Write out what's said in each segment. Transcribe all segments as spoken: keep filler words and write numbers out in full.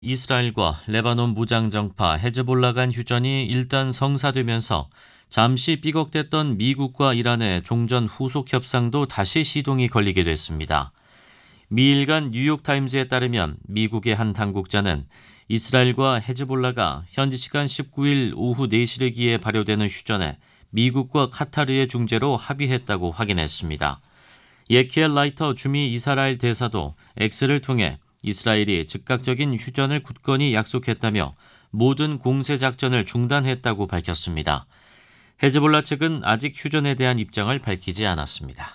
이스라엘과 레바논 무장정파 헤즈볼라 간 휴전이 일단 성사되면서 잠시 삐걱댔던 미국과 이란의 종전 후속 협상도 다시 시동이 걸리게 됐습니다. 미일간 뉴욕타임즈에 따르면 미국의 한 당국자는 이스라엘과 헤즈볼라가 현지 시간 십구 일 오후 네 시를 기해 발효되는 휴전에 미국과 카타르의 중재로 합의했다고 확인했습니다. 예키엘 라이터 주미 이스라엘 대사도 X를 통해 이스라엘이 즉각적인 휴전을 굳건히 약속했다며 모든 공세작전을 중단했다고 밝혔습니다. 헤즈볼라 측은 아직 휴전에 대한 입장을 밝히지 않았습니다.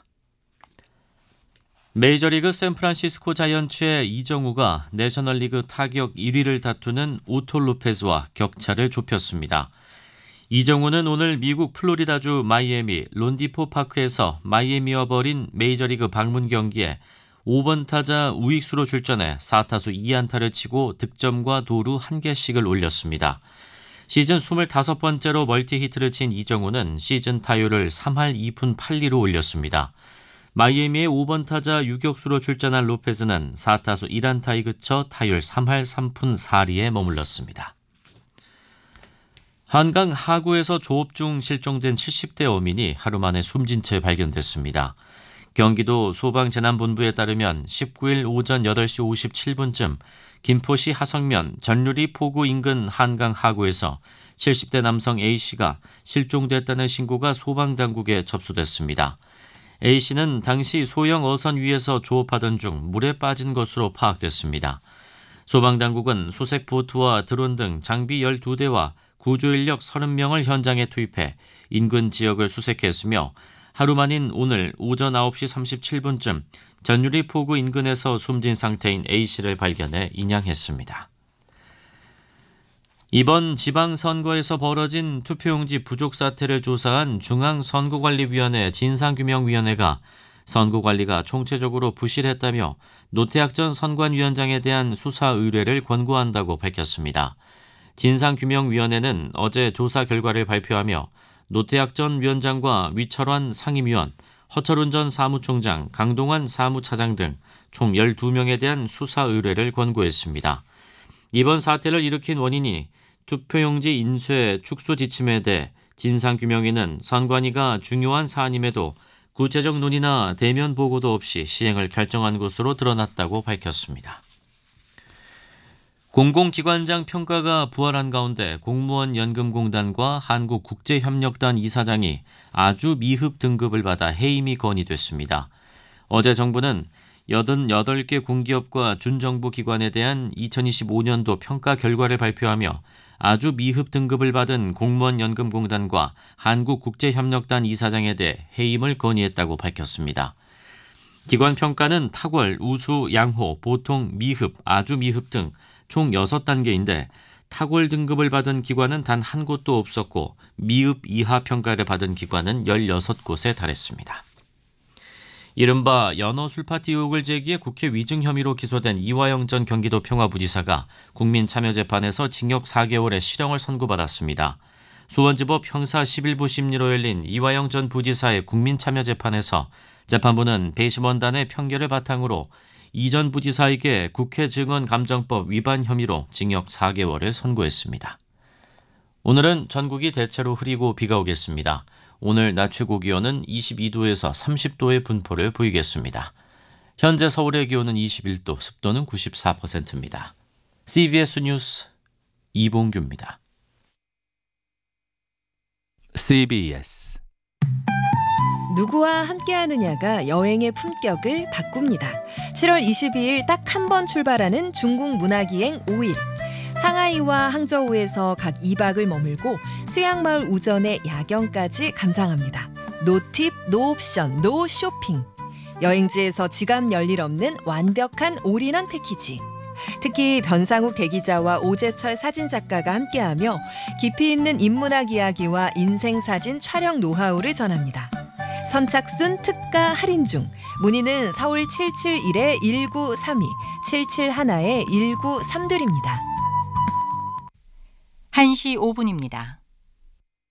메이저리그 샌프란시스코 자이언츠의 이정우가 내셔널리그 타격 일 위를 다투는 오토 로페즈와 격차를 좁혔습니다. 이정우는 오늘 미국 플로리다주 마이애미 론디포 파크에서 마이애미와 벌인 메이저리그 방문 경기에 오 번 타자 우익수로 출전해 사 타수 이 안타를 치고 득점과 도루 한 개씩을 올렸습니다. 시즌 스물다섯 번째로 멀티히트를 친 이정우는 시즌 타율을 삼 할 이 푼 팔 리로 올렸습니다. 마이애미의 오 번 타자 유격수로 출전한 로페즈는 사 타수 일 안타에 그쳐 타율 삼 할 삼 푼 사 리에 머물렀습니다. 한강 하구에서 조업 중 실종된 칠십 대 어민이 하루 만에 숨진 채 발견됐습니다. 경기도 소방재난본부에 따르면 십구 일 오전 여덟 시 오십칠 분쯤 김포시 하성면 전유리 포구 인근 한강 하구에서 칠십 대 남성 A씨가 실종됐다는 신고가 소방당국에 접수됐습니다. A씨는 당시 소형 어선 위에서 조업하던 중 물에 빠진 것으로 파악됐습니다. 소방당국은 수색 보트와 드론 등 장비 열두 대와 구조인력 서른 명을 현장에 투입해 인근 지역을 수색했으며 하루 만인 오늘 오전 아홉 시 삼십칠 분쯤 전유리 포구 인근에서 숨진 상태인 A씨를 발견해 인양했습니다. 이번 지방선거에서 벌어진 투표용지 부족 사태를 조사한 중앙선거관리위원회 진상규명위원회가 선거관리가 총체적으로 부실했다며 노태학 전 선관위원장에 대한 수사 의뢰를 권고한다고 밝혔습니다. 진상규명위원회는 어제 조사 결과를 발표하며 노태학 전 위원장과 위철환 상임위원, 허철훈 전 사무총장, 강동환 사무차장 등 총 열두 명에 대한 수사 의뢰를 권고했습니다. 이번 사태를 일으킨 원인이 투표용지 인쇄 축소 지침에 대해 진상규명위는 선관위가 중요한 사안임에도 구체적 논의나 대면 보고도 없이 시행을 결정한 것으로 드러났다고 밝혔습니다. 공공기관장 평가가 부활한 가운데 공무원 연금공단과 한국국제협력단 이사장이 아주 미흡 등급을 받아 해임이 건의됐습니다. 어제 정부는 여든여덟 개 공기업과 준정부 기관에 대한 이천이십오 년도 평가 결과를 발표하며 아주 미흡 등급을 받은 공무원 연금공단과 한국국제협력단 이사장에 대해 해임을 건의했다고 밝혔습니다. 기관 평가는 탁월, 우수, 양호, 보통, 미흡, 아주 미흡 등 총 여섯 단계인데 탁월 등급을 받은 기관은 단 한 곳도 없었고 미흡 이하 평가를 받은 기관은 열여섯 곳에 달했습니다. 이른바 연어 술파티 의혹을 제기해 국회 위증 혐의로 기소된 이화영 전 경기도 평화부지사가 국민참여재판에서 징역 사 개월의 실형을 선고받았습니다. 수원지법 형사 십일 부 심리로 열린 이화영 전 부지사의 국민참여재판에서 재판부는 배심원단의 편결을 바탕으로 이 전 부지사에게 국회 증언감정법 위반 혐의로 징역 사 개월을 선고했습니다. 오늘은 전국이 대체로 흐리고 비가 오겠습니다. 오늘 낮 최고 기온은 이십이 도에서 삼십 도의 분포를 보이겠습니다. 현재 서울의 기온은 이십일 도, 습도는 구십사 퍼센트입니다. 씨비에스 뉴스 이봉규입니다. 씨비에스 누구와 함께하느냐가 여행의 품격을 바꿉니다. 칠월 이십이일 딱 한 번 출발하는 중국 문화기행 오 일. 상하이와 항저우에서 각 이 박을 머물고 수양마을 우전의 야경까지 감상합니다. 노팁, 노옵션, 노쇼핑. 여행지에서 지갑 열일 없는 완벽한 올인원 패키지. 특히 변상욱 대기자와 오재철 사진작가가 함께하며 깊이 있는 인문학 이야기와 인생사진 촬영 노하우를 전합니다. 선착순 특가 할인 중. 문의는 서울 칠칠일 일구삼이, 칠칠일 일구삼이입니다. 한 시 오 분입니다.